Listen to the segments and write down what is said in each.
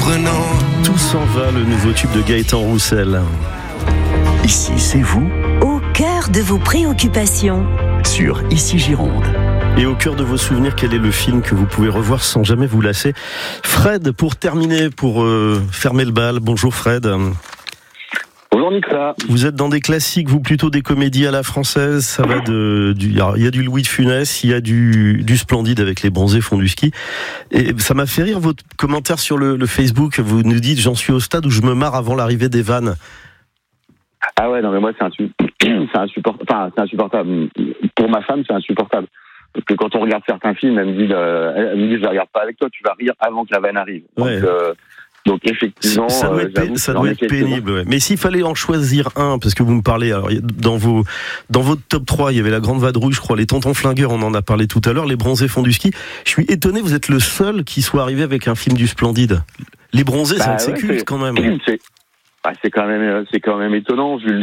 prenant. Tout s'en va, le nouveau tube de Gaëtan Roussel. Ici, c'est vous, au cœur de vos préoccupations. Sur Ici Gironde. Et au cœur de vos souvenirs, quel est le film que vous pouvez revoir sans jamais vous lasser? Fred, pour terminer, pour fermer le bal. Bonjour Fred. Bonjour Nicolas. Vous êtes dans des classiques, vous plutôt des comédies à la française. Ça va il y a du Louis de Funès, il y a du Splendide avec les bronzés font du ski. Et ça m'a fait rire votre commentaire sur le Facebook. Vous nous dites, j'en suis au stade où je me marre avant l'arrivée des vannes. Ah ouais, non mais moi c'est insupportable. Pour ma femme, c'est insupportable. Parce que quand on regarde certains films, elle me dit je la regarde pas avec toi, tu vas rire avant que la vanne arrive. Ouais. Donc effectivement, ça doit être pénible. Ouais. Mais s'il fallait en choisir un, parce que vous me parlez, alors dans votre top 3, il y avait la Grande Vadrouille, je crois, les Tontons Flingueurs, on en a parlé tout à l'heure, les Bronzés font du ski. Je suis étonné, vous êtes le seul qui soit arrivé avec un film du Splendide. Les Bronzés, c'est culte quand même. C'est quand même étonnant vu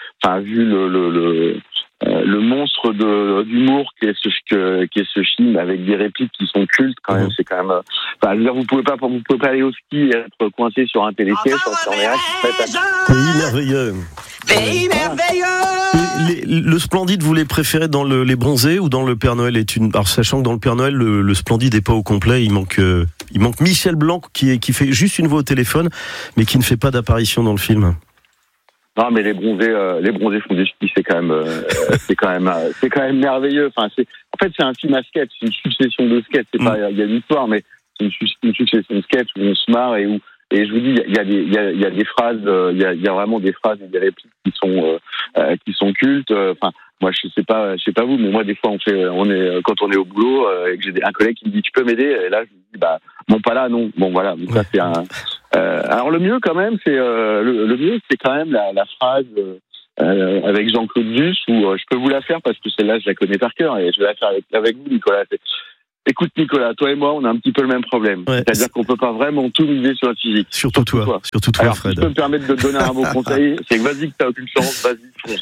le monstre d'humour qui est ce film avec des répliques qui sont cultes quand même. C'est quand même. Je veux dire, vous pouvez pas aller au ski et être coincé sur un télésiège en Réac. Pays merveilleux. Pays merveilleux. Le Splendide, vous les préférez dans les Bronzés ou dans le Père Noël est une. Alors sachant que dans le Père Noël, le Splendide n'est pas au complet, il manque Michel Blanc qui fait juste une voix au téléphone, mais qui ne fait pas d'apparition dans le film. Non, mais les bronzés font du ski, c'est quand même merveilleux. Enfin, en fait, c'est un film à sketch, c'est une succession de sketchs. C'est pas, il y a une histoire, mais c'est une succession de sketchs où on se marre et je vous dis, il y a des phrases, il y a vraiment des phrases et des répliques qui sont cultes. Enfin, moi, je sais pas vous, mais moi, des fois, quand on est au boulot et que j'ai un collègue qui me dit, tu peux m'aider? Et là, je me dis, non, pas là, non. Bon, voilà. Donc ça, c'est alors le mieux quand même, le mieux, c'est quand même la phrase avec Jean-Claude Duss où je peux vous la faire parce que celle-là, je la connais par cœur et je vais la faire avec vous, Nicolas. Écoute Nicolas, toi et moi, on a un petit peu le même problème. Ouais, c'est-à-dire qu'on peut pas vraiment tout miser sur notre physique. Surtout toi, alors, Fred. Si je peux me permettre de te donner un bon conseil, c'est que vas-y que t'as aucune chance, vas-y.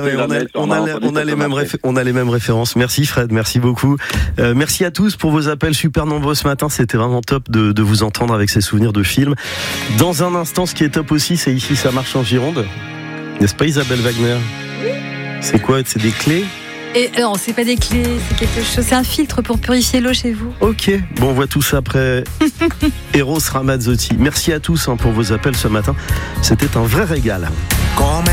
On a les mêmes références. Merci Fred, merci beaucoup. Merci à tous pour vos appels super nombreux ce matin. C'était vraiment top de vous entendre avec ces souvenirs de films. Dans un instant, ce qui est top aussi, c'est Ici ça marche en Gironde. N'est-ce pas Isabelle Wagner? C'est quoi? C'est des clés? Et non, c'est pas des clés, c'est quelque chose. C'est un filtre pour purifier l'eau chez vous. Ok, bon, on voit tout ça après Eros Ramazzotti. Merci à tous pour vos appels ce matin. C'était un vrai régal.